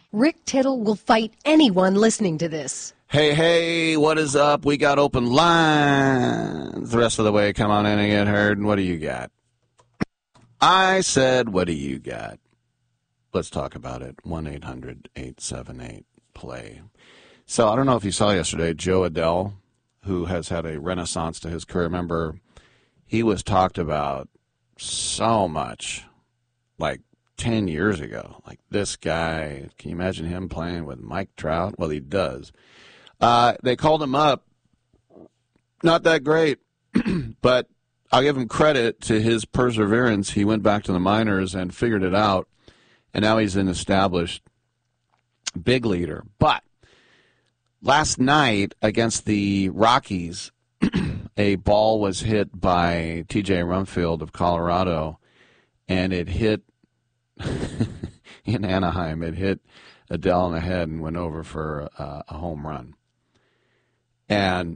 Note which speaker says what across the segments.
Speaker 1: Rick Tittle will fight anyone listening to this.
Speaker 2: Hey, what is up? We got open lines. The rest of the way, come on in and get heard. What do you got? I said, what do you got? Let's talk about it. 1-800-878-PLAY. So I don't know if you saw yesterday, Joe Adele, who has had a renaissance to his career. Remember, he was talked about so much, like 10 years ago. Like, this guy, can you imagine him playing with Mike Trout? Well, he does. They called him up. Not that great, but I'll give him credit to his perseverance. He went back to the minors and figured it out, and now he's an established big leader. But last night against the Rockies, a ball was hit by T.J. Rumfield of Colorado, and it hit in Anaheim. It hit Adele in the head and went over for a home run. And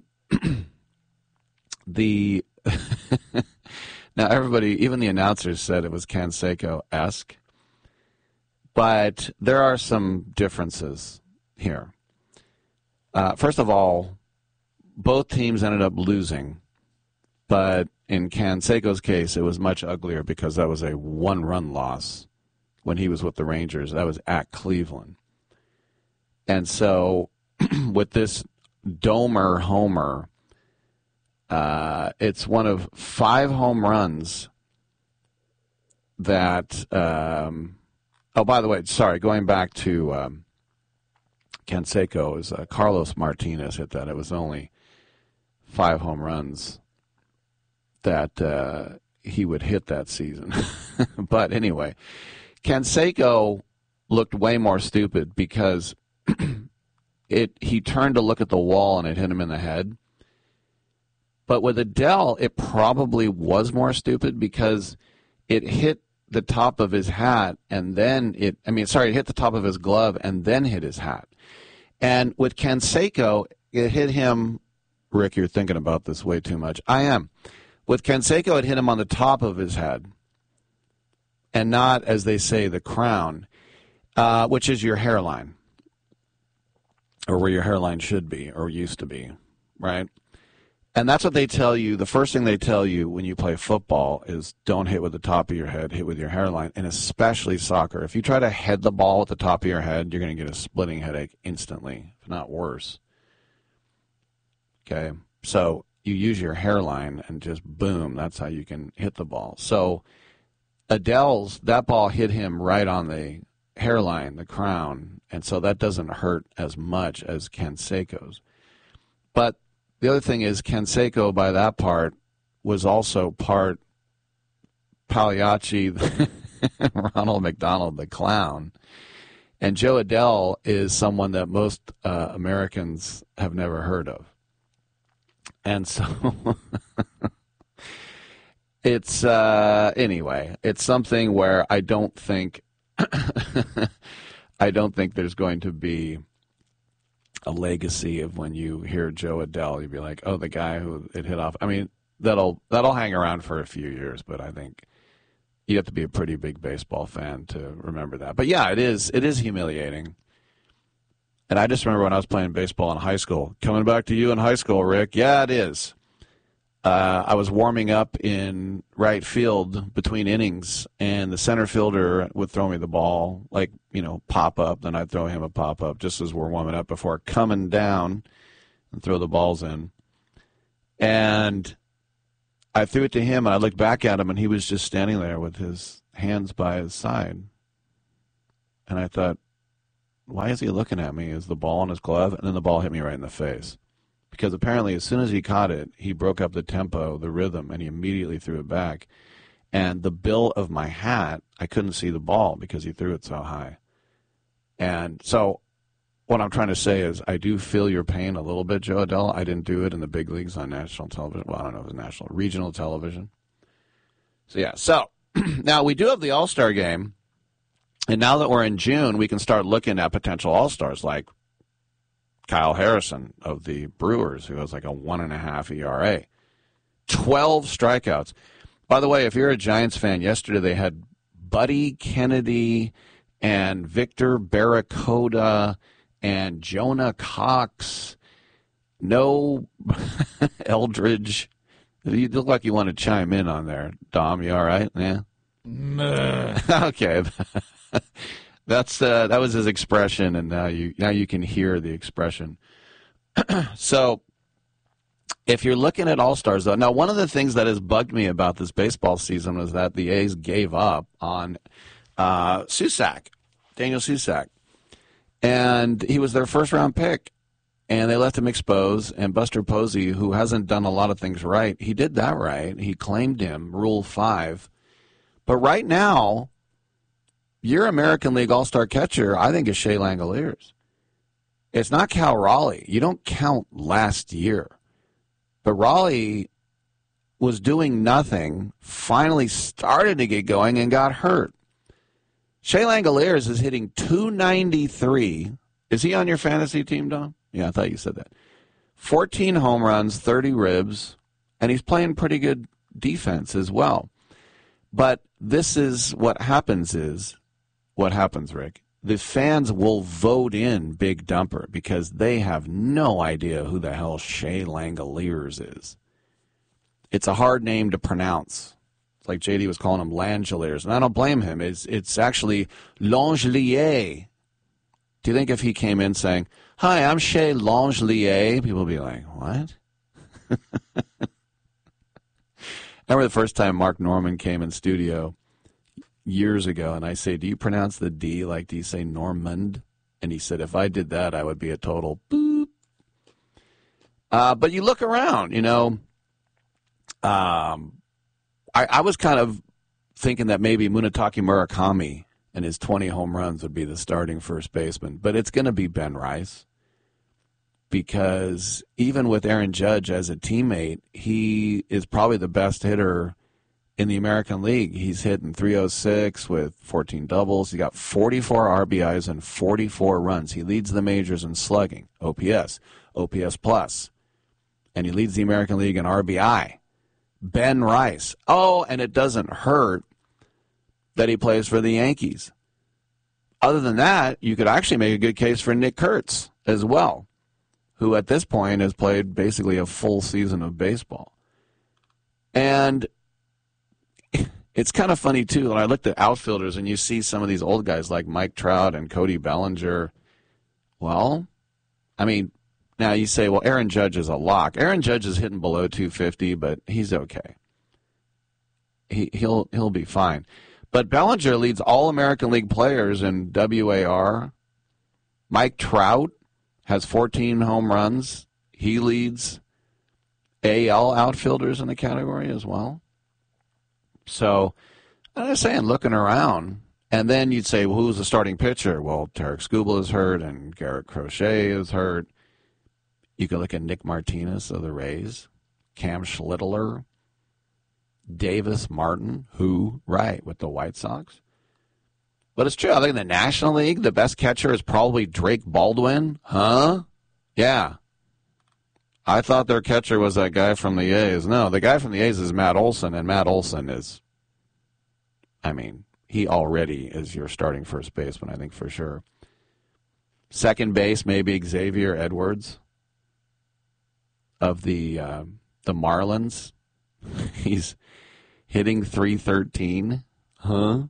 Speaker 2: now everybody, even the announcers said it was Canseco-esque, but there are some differences here. First of all, both teams ended up losing, but in Canseco's case, it was much uglier because that was a one-run loss when he was with the Rangers. That was at Cleveland. And so with this Domer homer, it's one of 5 home runs that by the way, sorry, going back to Canseco, is Carlos Martinez hit that. It was only 5 home runs that he would hit that season. But anyway, Canseco looked way more stupid because he turned to look at the wall and it hit him in the head. But with Adele, it probably was more stupid because it hit the top of his hat and then it hit the top of his glove and then hit his hat. And with Canseco, it hit him. Rick, you're thinking about this way too much. I am. With Canseco, it hit him on the top of his head and not, as they say, the crown, which is your hairline, or where your hairline should be or used to be, right? And that's what they tell you. The first thing they tell you when you play football is don't hit with the top of your head, hit with your hairline, and especially soccer. If you try to head the ball with the top of your head, you're going to get a splitting headache instantly, if not worse. Okay? So you use your hairline and just boom, that's how you can hit the ball. So Adele's, that ball hit him right on the hairline, the crown, and so that doesn't hurt as much as Canseco's. But the other thing is Canseco, by that part, was also part Pagliacci, Ronald McDonald, the clown. And Joe Adele is someone that most Americans have never heard of. And so it's, anyway, it's something where I don't think there's going to be a legacy of when you hear Joe Adele, you'd be like, oh, the guy who it hit off. I mean, that'll hang around for a few years, but I think you have to be a pretty big baseball fan to remember that. But yeah, it is humiliating. And I just remember when I was playing baseball in high school. Coming back to you in high school, Rick. Yeah, it is. I was warming up in right field between innings, and the center fielder would throw me the ball, like, pop up. Then I'd throw him a pop up just as we're warming up before coming down and throw the balls in. And I threw it to him, and I looked back at him, and he was just standing there with his hands by his side. And I thought, why is he looking at me? Is the ball in his glove? And then the ball hit me right in the face. Because apparently as soon as he caught it, he broke up the tempo, the rhythm, and he immediately threw it back. And the bill of my hat, I couldn't see the ball because he threw it so high. And so what I'm trying to say is I do feel your pain a little bit, Joe Adele. I didn't do it in the big leagues on national television. Well, I don't know if it was national, regional television. So, yeah. So, now we do have the All-Star game. And now that we're in June, we can start looking at potential All-Stars like Kyle Harrison of the Brewers, who has like a 1.5 ERA. 12 strikeouts. By the way, if you're a Giants fan, yesterday they had Buddy Kennedy and Victor Barracuda and Jonah Cox. No Eldridge. You look like you want to chime in on there. Dom, you all right? Yeah?
Speaker 3: Nah.
Speaker 2: Okay. That was his expression, and now you can hear the expression. So if you're looking at All-Stars, though, now one of the things that has bugged me about this baseball season was that the A's gave up on Susac, Daniel Susac. And he was their first-round pick. And they left him exposed, and Buster Posey, who hasn't done a lot of things right, he did that right. He claimed him, Rule 5. But right now, your American League All-Star catcher, I think, is Shea Langoliers. It's not Cal Raleigh. You don't count last year. But Raleigh was doing nothing, finally started to get going, and got hurt. Shea Langoliers is hitting .293. Is he on your fantasy team, Dom? Yeah, I thought you said that. 14 home runs, 30 ribs, and he's playing pretty good defense as well. But this is what happens, Rick. The fans will vote in Big Dumper because they have no idea who the hell Shea Langoliers is. It's a hard name to pronounce. It's like JD was calling him Langoliers, and I don't blame him. It's actually Langelier. Do you think if he came in saying, "Hi, I'm Shea Langelier," people would be like, "What?" I remember the first time Mark Norman came in studio years ago, and I say, "Do you pronounce the D like, do you say Normand?" And he said, "If I did that, I would be a total boop." But you look around, I was kind of thinking that maybe Munetake Murakami and his 20 home runs would be the starting first baseman. But it's going to be Ben Rice because even with Aaron Judge as a teammate, he is probably the best hitter in the American League. He's hitting .306 with 14 doubles. He got 44 RBIs and 44 runs. He leads the majors in slugging, OPS, OPS plus, and he leads the American League in RBI. Ben Rice. Oh, and it doesn't hurt that he plays for the Yankees. Other than that, you could actually make a good case for Nick Kurtz as well, who at this point has played basically a full season of baseball. And it's kind of funny, too, when I looked at outfielders and you see some of these old guys like Mike Trout and Cody Bellinger. Well, I mean, now you say, well, Aaron Judge is a lock. Aaron Judge is hitting below 250, but he's okay. He'll be fine. But Bellinger leads all American League players in WAR. Mike Trout has 14 home runs. He leads AL outfielders in the category as well. So I'm just saying, looking around, and then you'd say, well, who's the starting pitcher? Well, Tarek Skubal is hurt, and Garrett Crochet is hurt. You could look at Nick Martinez of the Rays, Cam Schlittler, Davis Martin, with the White Sox. But it's true. I think in the National League, the best catcher is probably Drake Baldwin. Huh? Yeah. I thought their catcher was that guy from the A's. No, the guy from the A's is Matt Olson, and Matt Olson is, he already is your starting first baseman, I think, for sure. Second base, maybe Xavier Edwards of the Marlins. He's hitting .313. Huh?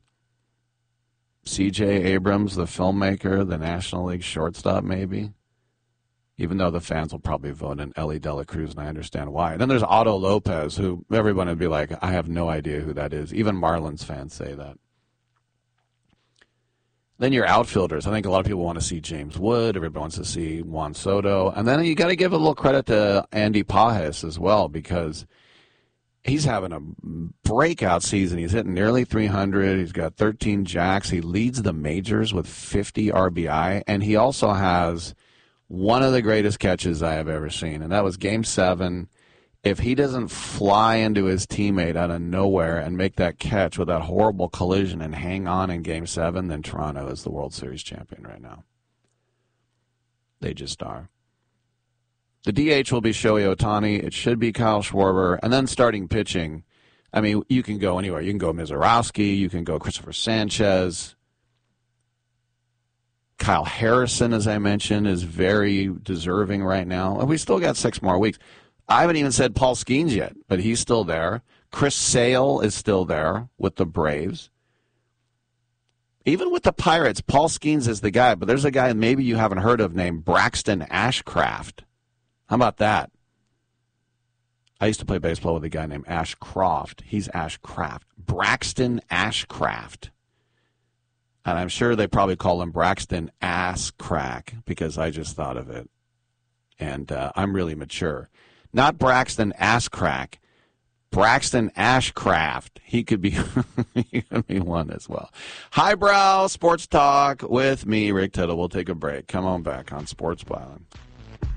Speaker 2: C.J. Abrams, the filmmaker, the National League shortstop, maybe. Even though the fans will probably vote in Ellie De La Cruz, and I understand why. And then there's Otto Lopez, who everyone would be like, I have no idea who that is. Even Marlins fans say that. Then your outfielders. I think a lot of people want to see James Wood. Everybody wants to see Juan Soto. And then you got to give a little credit to Andy Pages as well, because he's having a breakout season. He's hitting nearly 300. He's got 13 jacks. He leads the majors with 50 RBI. And he also has one of the greatest catches I have ever seen, and that was Game 7. If he doesn't fly into his teammate out of nowhere and make that catch with that horrible collision and hang on in Game 7, then Toronto is the World Series champion right now. They just are. The DH will be Shohei Ohtani. It should be Kyle Schwarber. And then starting pitching, you can go anywhere. You can go Mizorowski. You can go Christopher Sanchez. Kyle Harrison, as I mentioned, is very deserving right now. And we still got 6 more weeks. I haven't even said Paul Skeens yet, but he's still there. Chris Sale is still there with the Braves. Even with the Pirates, Paul Skeens is the guy, but there's a guy maybe you haven't heard of named Braxton Ashcraft. How about that? I used to play baseball with a guy named Ashcroft. He's Ashcraft. Braxton Ashcraft. And I'm sure they probably call him Braxton Ass Crack because I just thought of it. And I'm really mature. Not Braxton Ass Crack. Braxton Ashcraft. He could be one as well. Highbrow Sports Talk with me, Rick Tittle. We'll take a break. Come on back on Sports Byline.